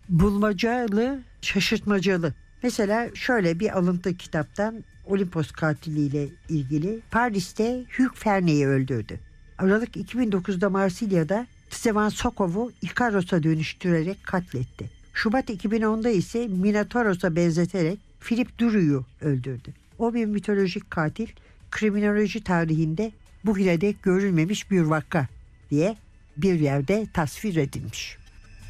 bulmacalı, şaşırtmacalı. Mesela şöyle bir alıntı kitaptan Olimpos katiliyle ilgili. Paris'te Hugh Ferne'yi öldürdü. Aralık 2009'da Marsilya'da Tsevan Sokov'u Ikaros'a dönüştürerek katletti. Şubat 2010'da ise Minotauros'a benzeterek Philip Duru'yu öldürdü. O bir mitolojik katil, kriminoloji tarihinde bugüne dek görülmemiş bir vaka diye bir yerde tasvir edilmiş.